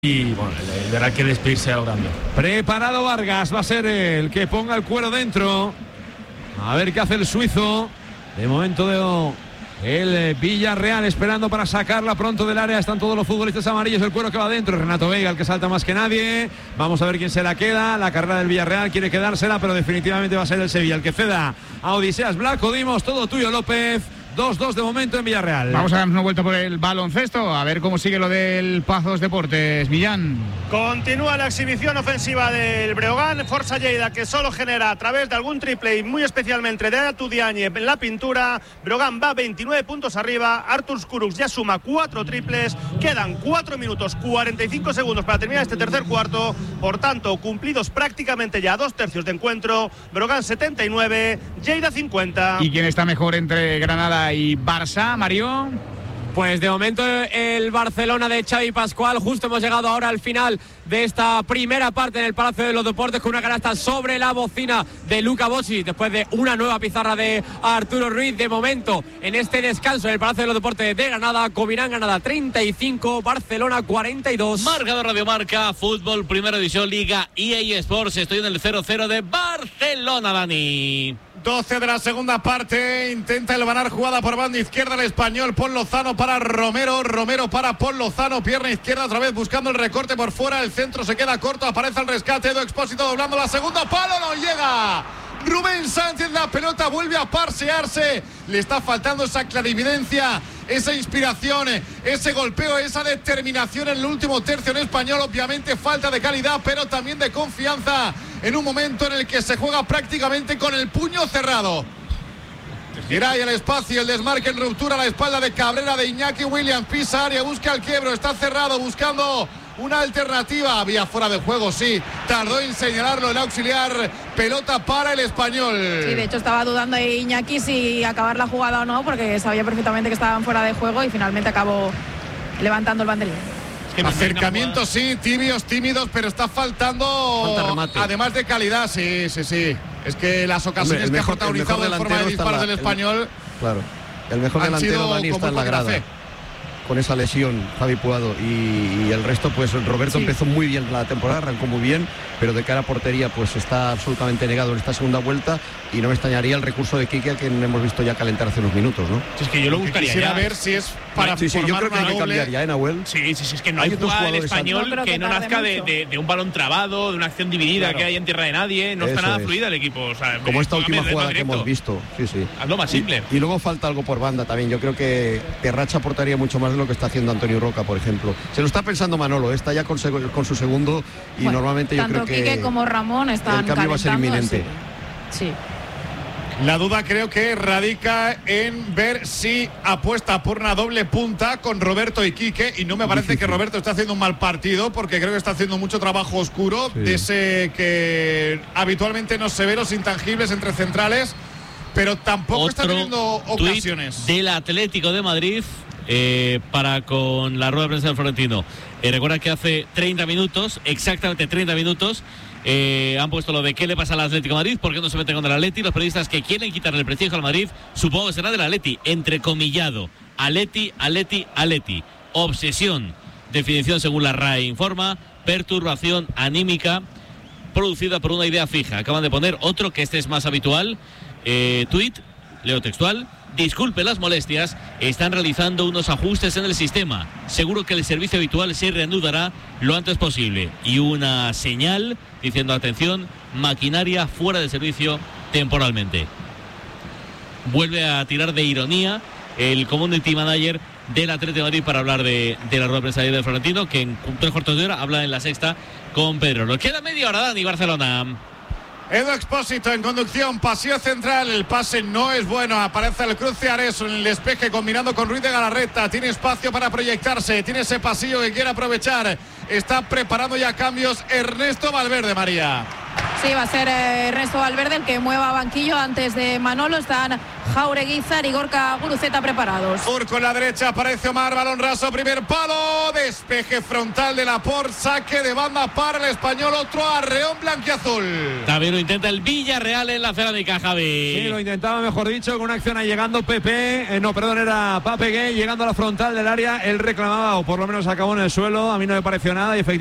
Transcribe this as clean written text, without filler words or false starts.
Y bueno, le dará que despedirse ahora mismo. Preparado Vargas, va a ser el que ponga el cuero dentro. A ver qué hace el suizo. De momento el Villarreal esperando para sacarla pronto del área. Están todos los futbolistas amarillos. El cuero que va dentro. Renato Veiga, el que salta más que nadie. Vamos a ver quién se la queda. La carrera del Villarreal quiere quedársela, pero definitivamente va a ser el Sevilla el que ceda a Odiseas Blanco. Dimos todo tuyo, López. 2-2 de momento en Villarreal. Vamos a dar una vuelta por el baloncesto, a ver cómo sigue lo del Pazos Deportes. Millán. Continúa la exhibición ofensiva del Breogán. Forza Lleida, que solo genera a través de algún triple y muy especialmente de Atu Diagne en la pintura. Breogán va 29 puntos arriba. Artur Skurux ya suma 4 triples. Quedan 4 minutos 45 segundos para terminar este tercer cuarto. Por tanto, cumplidos prácticamente ya 2/3 de encuentro. Breogán 79, Lleida 50. ¿Y quién está mejor entre Granada y Barça, Mario? Pues de momento el Barcelona de Xavi Pascual. Justo hemos llegado ahora al final de esta primera parte en el Palacio de los Deportes con una canasta sobre la bocina de Luka Boschi después de una nueva pizarra de Arturo Ruiz. De momento en este descanso en el Palacio de los Deportes de Granada, Covirán Granada 35, Barcelona 42. Marcador Radio Marca, fútbol, primera división, Liga EA Sports. Estoy en el 0-0 de Barcelona, Dani. 12 de la segunda parte, intenta elevar jugada por banda izquierda el español, Pol Lozano para Romero, Romero para Pol Lozano, pierna izquierda otra vez buscando el recorte por fuera, el centro se queda corto, aparece el rescate, Edu Expósito doblando la segunda, palo, no llega. Rubén Sánchez, la pelota vuelve a parsearse, le está faltando esa clarividencia, esa inspiración, ese golpeo, esa determinación en el último tercio en español. Obviamente falta de calidad, pero también de confianza en un momento en el que se juega prácticamente con el puño cerrado. Gira ahí el espacio, el desmarque en ruptura a la espalda de Cabrera, de Iñaki Williams, pisa área, busca el quiebro, está cerrado, buscando una alternativa, había fuera de juego, sí, tardó en señalarlo el auxiliar, pelota para el español. Sí, de hecho estaba dudando ahí Iñaki si acabar la jugada o no, porque sabía perfectamente que estaban fuera de juego y finalmente acabó levantando el banderín. Acercamientos sí, tibios, tímidos, pero está faltando además de calidad, sí. Es que las ocasiones que ha protagonizado en forma de disparos del español, claro, el mejor delantero Dani está en la grada. Con esa lesión, Javi Puado y el resto, pues Roberto empezó muy bien la temporada, arrancó muy bien, pero de cara a portería pues está absolutamente negado en esta segunda vuelta y no me extrañaría el recurso de Quique, que hemos visto ya calentar hace unos minutos, ¿no? Si es que yo lo buscaría quisiera ya ver si es para yo creo que hay que cambiar ya, Nahuel. Sí, es que no hay jugada del español que no nazca de un balón trabado, de una acción dividida que hay en tierra de nadie, no está nada fluida el equipo, o sea, como esta última jugada que hemos visto, hazlo más simple. Y luego falta algo por banda también, yo creo que Terracha aportaría mucho más de lo que está haciendo Antonio Roca, por ejemplo. Se lo está pensando Manolo, está ya con su segundo y normalmente yo creo que tanto Quique como Ramón están el cambio va a ser inminente. Sí. La duda creo que radica en ver si apuesta por una doble punta con Roberto y Quique, y no me parece que Roberto esté haciendo un mal partido, porque creo que está haciendo mucho trabajo oscuro, de ese que habitualmente no se ve, los intangibles entre centrales, pero tampoco está teniendo ocasiones. Del Atlético de Madrid para con la rueda de prensa del Florentino. Recuerda que hace 30 minutos, exactamente 30 minutos, han puesto lo de qué le pasa al Atlético de Madrid, por qué no se meten con el Atleti. Los periodistas que quieren quitarle el prestigio al Madrid, supongo que será del Atleti, entrecomillado. Atleti. Obsesión, definición según la RAE informa, perturbación anímica producida por una idea fija. Acaban de poner otro que este es más habitual, tuit, leo textual: disculpe las molestias, están realizando unos ajustes en el sistema. Seguro que el servicio habitual se reanudará lo antes posible. Y una señal diciendo: atención, maquinaria fuera de servicio temporalmente. Vuelve a tirar de ironía el community manager del Atlético de Madrid para hablar de la rueda de prensa de Florentino, que en 3 cuartos de hora habla en la sexta con Pedro. Nos queda media hora, Dani. Barcelona. Edu Expósito en conducción, pasillo central, el pase no es bueno, aparece el cruce Areso en el despeje combinando con Ruiz de Galarreta, tiene espacio para proyectarse, tiene ese pasillo que quiere aprovechar, está preparando ya cambios Ernesto Valverde, María. Sí, va a ser Ernesto Valverde el que mueva banquillo antes de Manolo. Están Jauregui, Izar y Gorka Guruceta preparados. Urco en la derecha, aparece Omar, balón raso, primer palo, despeje frontal de Laporte, saque de banda para el español, otro arreón blanquiazul. También lo intenta el Villarreal en la cerámica, Javi. Sí, lo intentaba, mejor dicho, con una acción ahí llegando Pepe, era Pape Gay, llegando a la frontal del área, él reclamaba, o por lo menos acabó en el suelo, a mí no me pareció nada, y efectivamente